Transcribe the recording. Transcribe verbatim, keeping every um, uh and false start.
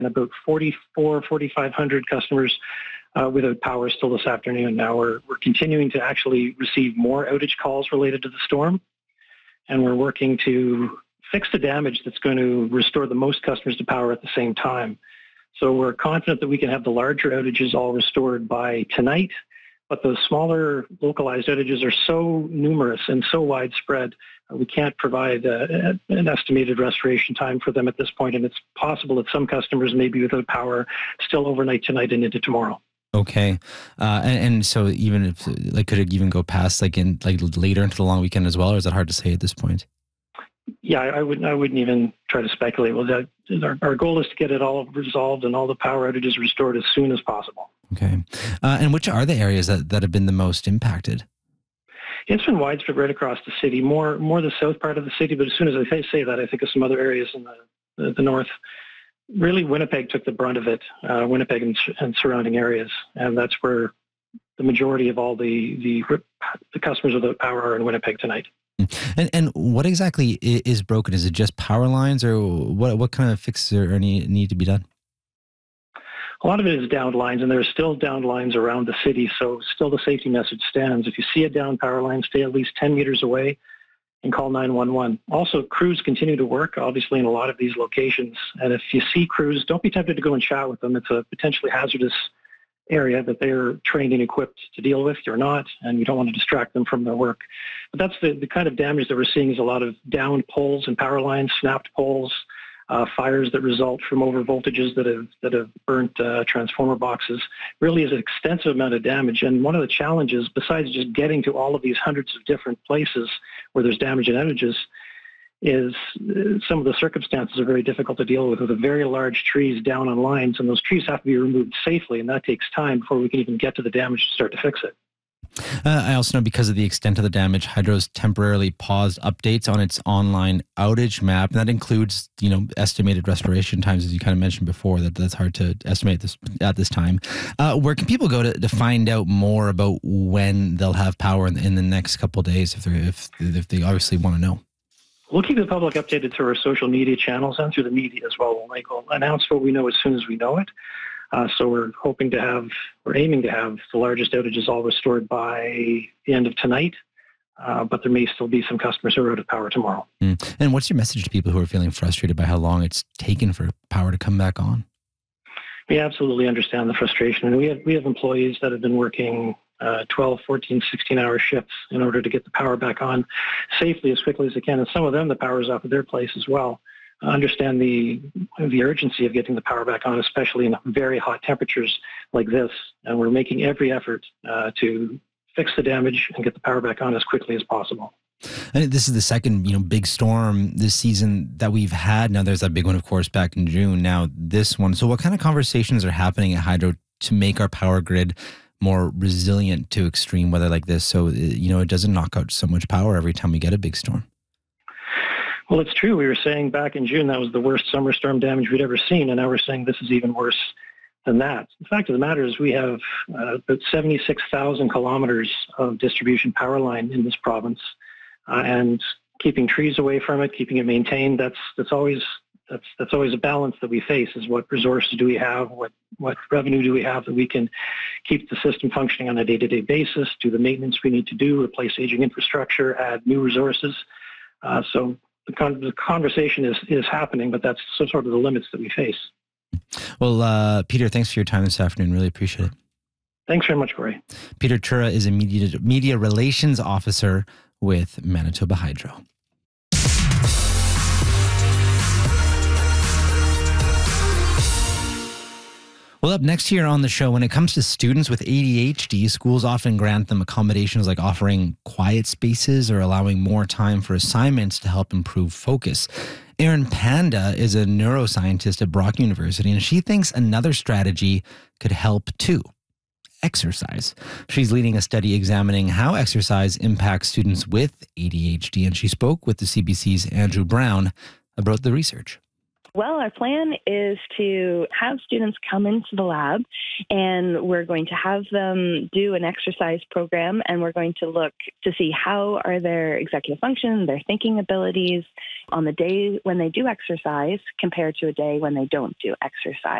and about forty-four, forty-five hundred customers uh, without power still this afternoon. Now we're, we're continuing to actually receive more outage calls related to the storm, and we're working to fix the damage that's going to restore the most customers to power at the same time. So we're confident that we can have the larger outages all restored by tonight, but those smaller localized outages are so numerous and so widespread, uh, we can't provide uh, an estimated restoration time for them at this point, and it's possible that some customers may be without power still overnight tonight and into tomorrow. Okay, uh, and, and so even if, like, could it even go past, like, in like later into the long weekend as well, or is it hard to say at this point? Yeah, I, I wouldn't. I wouldn't even try to speculate. Well, that our, our goal is to get it all resolved and all the power outages restored as soon as possible. Okay, uh, and which are the areas that, that have been the most impacted? It's been widespread right across the city. More, more the south part of the city. But as soon as I say that, I think of some other areas in the the, the north. Really, Winnipeg took the brunt of it. Uh, Winnipeg and, and surrounding areas, and that's where the majority of all the the, the customers without power are in Winnipeg tonight. And and what exactly is broken? Is it just power lines, or what what kind of fixes are need, need to be done? A lot of it is downed lines, and there are still downed lines around the city, so still the safety message stands. If you see a downed power line, stay at least ten meters away and call nine one one. Also, crews continue to work, obviously, in a lot of these locations. And if you see crews, don't be tempted to go and chat with them. It's a potentially hazardous area that they're trained and equipped to deal with. You're not, and you don't want to distract them from their work. But that's the, the kind of damage that we're seeing is a lot of downed poles and power lines, snapped poles, uh, fires that result from over voltages that have that have burnt uh, transformer boxes. Really is an extensive amount of damage. And one of the challenges, besides just getting to all of these hundreds of different places where there's damage and outages, is uh, some of the circumstances are very difficult to deal with, with a very large trees down on lines, and those trees have to be removed safely, and that takes time before we can even get to the damage to start to fix it. Uh, I also know because of the extent of the damage, Hydro's temporarily paused updates on its online outage map, and that includes, you know, estimated restoration times, as you kind of mentioned before. That that's hard to estimate this at this time. Uh, where can people go to, to find out more about when they'll have power in, in the next couple of days, if they if if they obviously want to know? We'll keep the public updated through our social media channels and through the media as well. We'll, we'll announce what we know as soon as we know it. Uh, so we're hoping to have, we're aiming to have the largest outages all restored by the end of tonight. Uh, but there may still be some customers who are out of power tomorrow. Mm. And what's your message to people who are feeling frustrated by how long it's taken for power to come back on? We absolutely understand the frustration. And we have, we have employees that have been working uh, twelve, fourteen, sixteen hour shifts in order to get the power back on safely as quickly as they can. And some of them, the power is off at their place as well. I understand the the urgency of getting the power back on, especially in very hot temperatures like this. And we're making every effort uh, to fix the damage and get the power back on as quickly as possible. And this is the second, you know, big storm this season that we've had. Now, there's that big one, of course, back in June. Now, this one. So what kind of conversations are happening at Hydro to make our power grid more resilient to extreme weather like this, so, you know, it doesn't knock out so much power every time we get a big storm? Well, it's true. We were saying back in June that was the worst summer storm damage we'd ever seen, and now we're saying this is even worse than that. The fact of the matter is we have uh, about seventy-six thousand kilometers of distribution power line in this province, uh, and keeping trees away from it, keeping it maintained, that's that's always that's that's always a balance that we face, is what resources do we have, what what revenue do we have that we can keep the system functioning on a day-to-day basis, do the maintenance we need to do, replace aging infrastructure, add new resources. Uh, so the, con- the conversation is, is happening, but that's sort of the limits that we face. Well, uh, Peter, thanks for your time this afternoon. Really appreciate it. Thanks very much, Corey. Peter Chura is a media, media relations officer with Manitoba Hydro. Well, up next here on the show, when it comes to students with A D H D, schools often grant them accommodations like offering quiet spaces or allowing more time for assignments to help improve focus. Erin Panda is a neuroscientist at Brock University, and she thinks another strategy could help too: exercise. She's leading a study examining how exercise impacts students with A D H D, and she spoke with the C B C's Andrew Brown about the research. Well, our plan is to have students come into the lab, and we're going to have them do an exercise program, and we're going to look to see how are their executive function, their thinking abilities on the day when they do exercise compared to a day when they don't do exercise.